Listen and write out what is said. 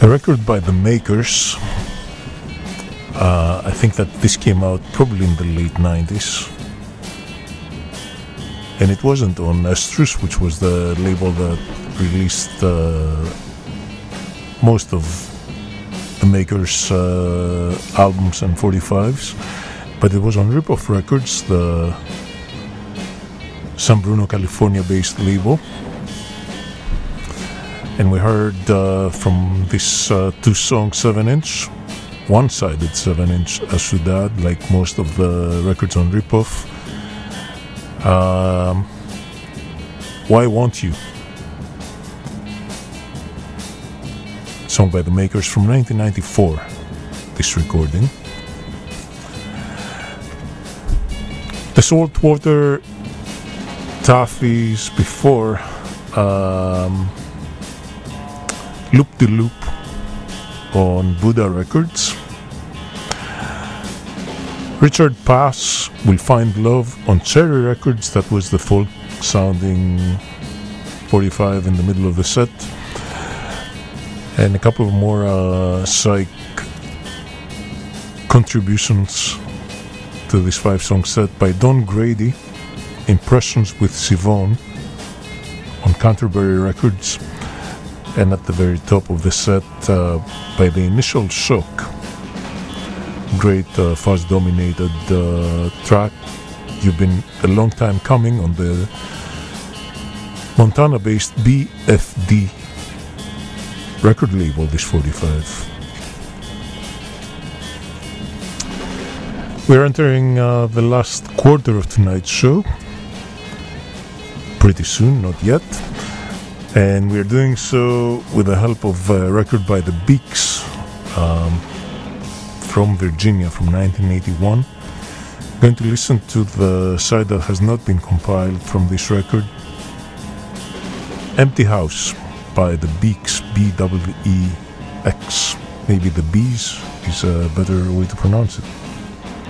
A record by the Makers. I think that this came out probably in the late 90s. And it wasn't on Estrus, which was the label that released most of the Makers' albums and 45s. But it was on Ripoff Records, the San Bruno, California-based label. And we heard from this two-song 7-inch, one-sided 7-inch Ciudad, like most of the records on Ripoff. Why Won't You? Song by the Makers from 1994, this recording. The Saltwater Taffies before Loop de Loop on Buddha Records. Richard Pass Will Find Love on Cherry Records. That was the folk sounding 45 in the middle of the set. And a couple of more psych contributions to this 5-song set by Don Grady, Impressions with Sivon on Canterbury Records. And at the very top of the set by The Initial Shock, great fuzz-dominated track. You've been a long time coming on the Montana-based BFD record label, this 45. We're entering the last quarter of tonight's show. Pretty soon, not yet. And we're doing so with the help of a record by the Beaks from Virginia from 1981. Going to listen to the side that has not been compiled from this record, Empty House by the Beaks, BWEX. Maybe the Bees is a better way to pronounce it.